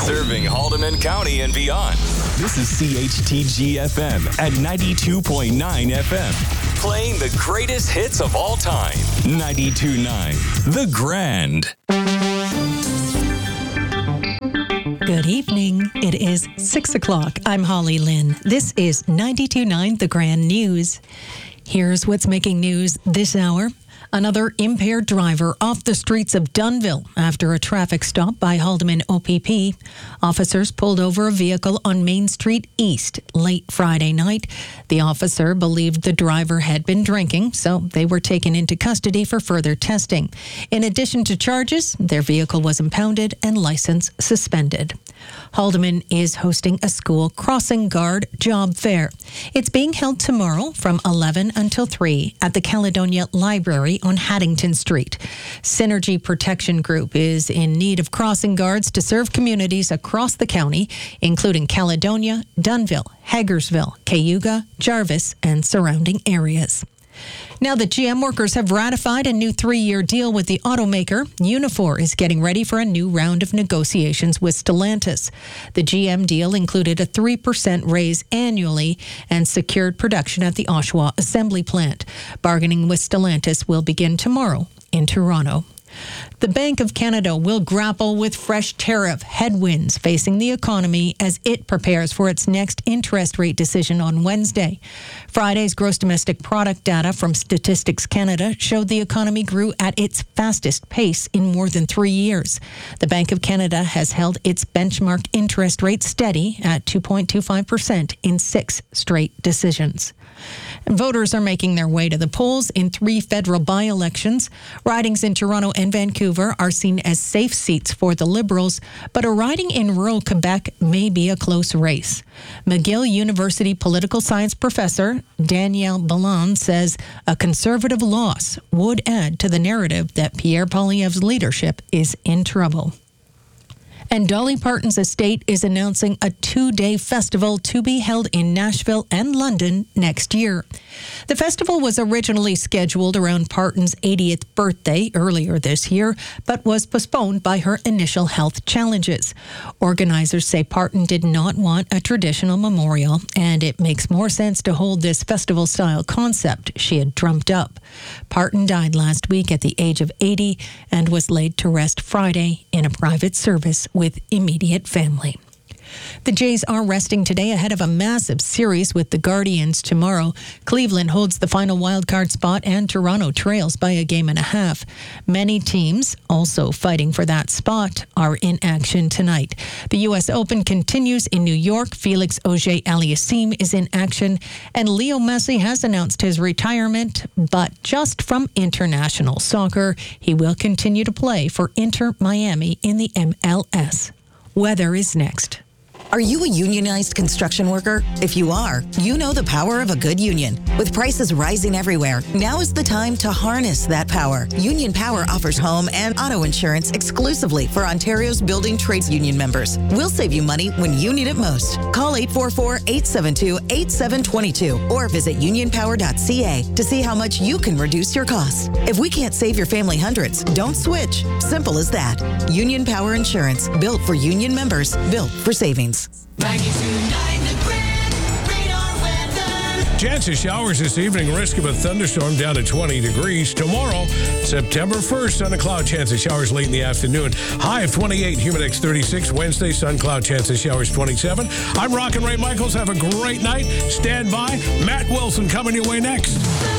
serving Haldeman County and beyond. This is CHTG-FM at 92.9 FM. Playing the greatest hits of all time. 92.9 The Grand. Good evening. It is 6 o'clock. I'm Holly Lynn. This is 92.9 The Grand News. Here's what's making news this hour. Another impaired driver off the streets of Dunnville after a traffic stop by Haldeman OPP. Officers pulled over a vehicle on Main Street East late Friday night. The officer believed the driver had been drinking, so they were taken into custody for further testing. In addition to charges, their vehicle was impounded and license suspended. Haldeman is hosting a school crossing guard job fair. It's being held tomorrow from 11 until 3 at the Caledonia Library on Haddington Street. Synergy Protection Group is in need of crossing guards to serve communities across the county, including Caledonia, Dunnville, Hagersville, Cayuga, Jarvis, and surrounding areas. Now that GM workers have ratified a new 3-year deal with the automaker, Unifor is getting ready for a new round of negotiations with Stellantis. The GM deal included a 3% raise annually and secured production at the Oshawa Assembly Plant. Bargaining with Stellantis will begin tomorrow in Toronto. The Bank of Canada will grapple with fresh tariff headwinds facing the economy as it prepares for its next interest rate decision on Wednesday. Friday's gross domestic product data from Statistics Canada showed the economy grew at its fastest pace in more than 3 years. The Bank of Canada has held its benchmark interest rate steady at 2.25% in 6 straight decisions. And voters are making their way to the polls in 3 federal by-elections. Ridings in Toronto and Vancouver are seen as safe seats for the Liberals, but a riding in rural Quebec may be a close race. McGill University political science professor Danielle Ballon says a Conservative loss would add to the narrative that Pierre Poilievre's leadership is in trouble. And Dolly Parton's estate is announcing a 2-day festival to be held in Nashville and London next year. The festival was originally scheduled around Parton's 80th birthday earlier this year, but was postponed by her initial health challenges. Organizers say Parton did not want a traditional memorial, and it makes more sense to hold this festival-style concept she had drummed up. Parton died last week at the age of 80 and was laid to rest Friday in a private service with immediate family. The Jays are resting today ahead of a massive series with the Guardians tomorrow. Cleveland holds the final wildcard spot and Toronto trails by a game and a half. Many teams also fighting for that spot are in action tonight. The U.S. Open continues in New York. Felix Auger-Aliassime is in action, and Leo Messi has announced his retirement, but just from international soccer. He will continue to play for Inter Miami in the MLS. Weather is next. Are you a unionized construction worker? If you are, you know the power of a good union. With prices rising everywhere, now is the time to harness that power. Union Power offers home and auto insurance exclusively for Ontario's building trades union members. We'll save you money when you need it most. Call 844-872-8722 or visit unionpower.ca to see how much you can reduce your costs. If we can't save your family hundreds, don't switch. Simple as that. Union Power Insurance, built for union members, built for savings. 92.9 The Grand Radar Weather. Chance of showers this evening. Risk of a thunderstorm down to 20 degrees. Tomorrow, September 1st, sun and cloud. Chance of showers late in the afternoon. High of 28. Humidex 36. Wednesday, sun, cloud. Chance of showers 27. I'm Rockin' Ray Michaels. Have a great night. Stand by. Matt Wilson coming your way next.